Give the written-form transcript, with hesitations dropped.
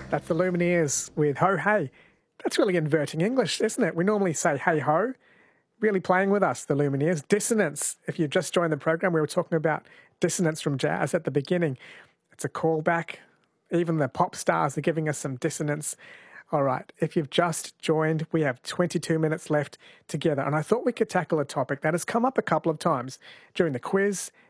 That's the Lumineers with Ho Hey. That's really inverting English, isn't it? We normally say hey ho. Really playing with us, the Lumineers. Dissonance. If you've just joined the program, we were talking about dissonance from jazz at the beginning. It's a callback. Even the pop stars are giving us some dissonance. All right, if you've just joined, we have 22 minutes left together. And I thought we could tackle a topic that has come up a couple of times during the quiz